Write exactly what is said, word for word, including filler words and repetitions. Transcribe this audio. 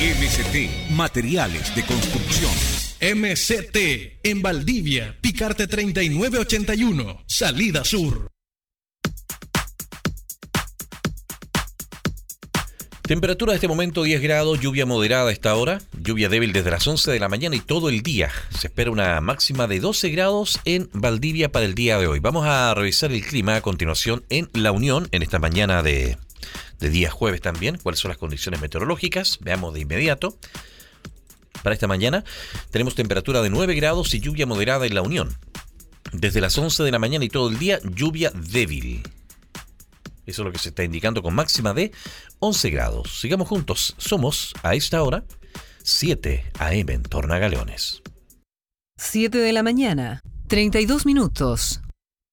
M C T, materiales de construcción. M C T, en Valdivia, Picarte treinta y nueve ochenta y uno, salida sur. Temperatura de este momento diez grados, lluvia moderada a esta hora, lluvia débil desde las once de la mañana y todo el día. Se espera una máxima de doce grados en Valdivia para el día de hoy. Vamos a revisar el clima a continuación en La Unión, en esta mañana de, de día jueves también. ¿Cuáles son las condiciones meteorológicas? Veamos de inmediato. Para esta mañana tenemos temperatura de nueve grados y lluvia moderada en La Unión. Desde las once de la mañana y todo el día, lluvia débil. Eso es lo que se está indicando con máxima de once grados. Sigamos juntos. Somos, a esta hora, siete a eme en Tornagaleones. siete de la mañana, treinta y dos minutos.